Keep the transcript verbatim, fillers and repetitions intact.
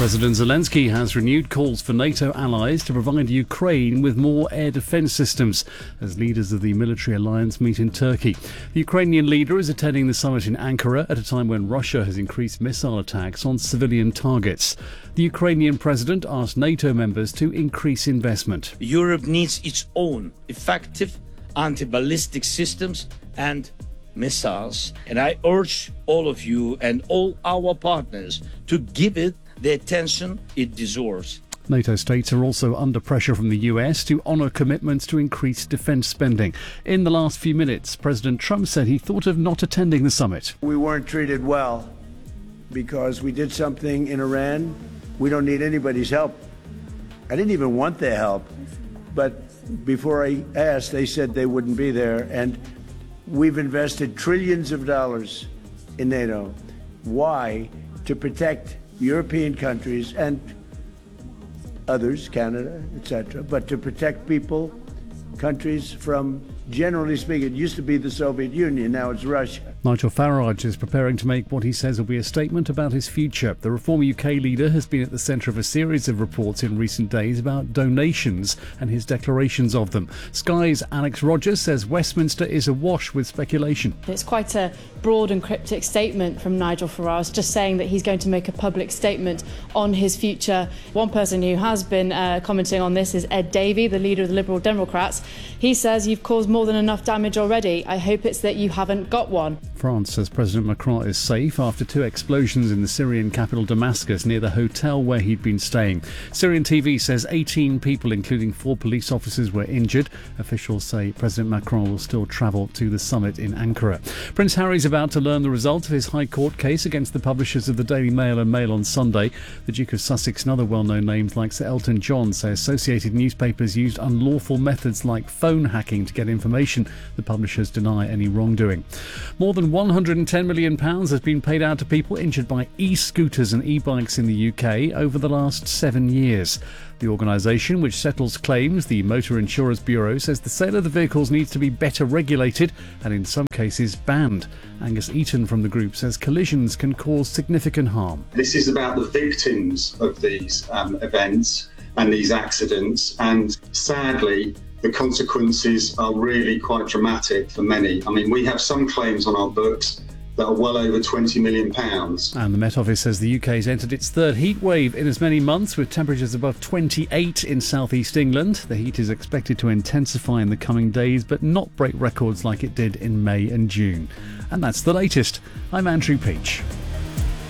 President Zelensky has renewed calls for NATO allies to provide Ukraine with more air defence systems as leaders of the military alliance meet in Turkey. The Ukrainian leader is attending the summit in Ankara at a time when Russia has increased missile attacks on civilian targets. The Ukrainian president asked NATO members to increase investment. Europe needs its own effective anti-ballistic systems and missiles, and I urge all of you and all our partners to give it the attention it deserves. NATO states are also under pressure from the U S to honour commitments to increase defence spending. In the last few minutes, President Trump said he thought of not attending the summit. We weren't treated well because we did something in Iran. We don't need anybody's help. I didn't even want their help, but before I asked, they said they wouldn't be there. And we've invested trillions of dollars in NATO. Why? To protect European countries and others, Canada, et cetera, but to protect people, countries from, generally speaking, it used to be the Soviet Union, now it's Russia. Nigel Farage is preparing to make what he says will be a statement about his future. The Reform U K leader has been at the centre of a series of reports in recent days about donations and his declarations of them. Sky's Alex Rogers says Westminster is awash with speculation. It's quite a broad and cryptic statement from Nigel Farage, just saying that he's going to make a public statement on his future. One person who has been uh, commenting on this is Ed Davey, the leader of the Liberal Democrats. He says, "You've caused more than enough damage already. I hope it's that you haven't got one." France says President Macron is safe after two explosions in the Syrian capital Damascus near the hotel where he'd been staying. Syrian T V says eighteen people, including four police officers, were injured. Officials say President Macron will still travel to the summit in Ankara. Prince Harry's about to learn the result of his High Court case against the publishers of the Daily Mail and Mail on Sunday. The Duke of Sussex and other well-known names like Sir Elton John say associated newspapers used unlawful methods like phone hacking to get information. The publishers deny any wrongdoing. More than one hundred ten million pounds has been paid out to people injured by e-scooters and e-bikes in the U K over the last seven years. The organisation, which settles claims, the Motor Insurance Bureau, says the sale of the vehicles needs to be better regulated and in some cases banned. Angus Eaton from the group says collisions can cause significant harm. This is about the victims of these um, events and these accidents, and sadly the consequences are really quite dramatic for many. I mean, we have some claims on our books that are well over twenty million pounds. And the Met Office says the U K has entered its third heat wave in as many months, with temperatures above twenty-eight in southeast England. The heat is expected to intensify in the coming days, but not break records like it did in May and June. And that's the latest. I'm Andrew Peach.